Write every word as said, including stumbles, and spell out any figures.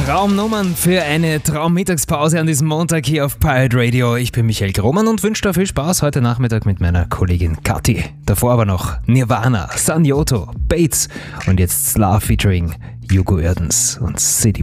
Traumnummern für eine Traummittagspause an diesem Montag hier auf Pirate Radio. Ich bin Michael Grohmann und wünsche dir viel Spaß heute Nachmittag mit meiner Kollegin Kathi. Davor aber noch Nirvana, San Yoto, Bates und jetzt Slav featuring Hugo Oerdens und City